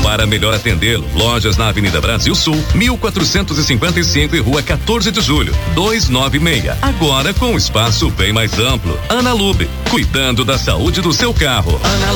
Para melhor atendê-lo, lojas na Avenida Brasil Sul, 1455 e Rua 14 de Julho, 296. Agora com espaço bem mais amplo. Ana Lube, cuidando da saúde do seu carro. Ana